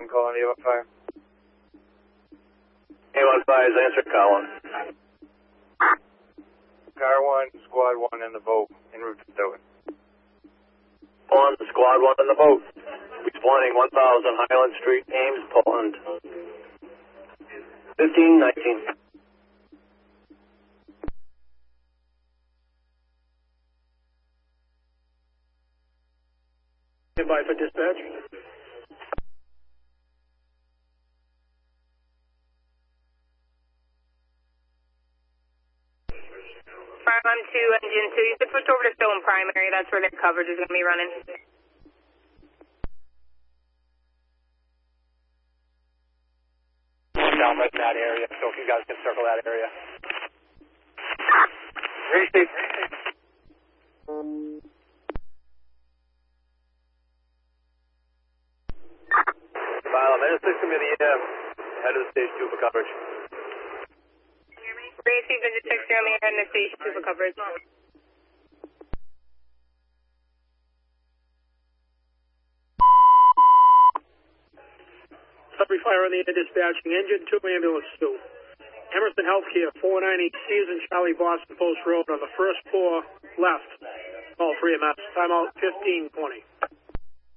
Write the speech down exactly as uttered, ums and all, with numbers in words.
I'm calling you up fire. A one five is answer car one. Car one, squad one in the boat, en route to Stoughton. On squad one in the boat. Responding one thousand Highland Street, Ames, Poland. fifteen nineteen. Standby for dispatch. Prime two, engine two. You can switch over to Stoughton Primary. That's where their coverage is going to be running. Down right in that area, so if you guys can circle that area. Receive. File, minute system in the air. Head of the stage two for coverage. Receive visit six zero in the station two for coverage. Subway fire on the air dispatching, engine two, ambulance two. Emerson Healthcare, four ninety Season Charlie Boston Post Road on the first floor left. Call free M S. Timeout fifteen twenty.